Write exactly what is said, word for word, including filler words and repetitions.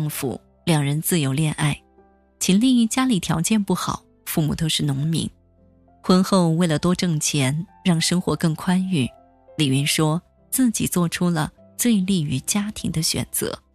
夫，两人自由恋爱。秦丽家里条件不好，父母都是农民。婚后为了多挣钱，让生活更宽裕，李云说自己做出了最利于家庭的选择。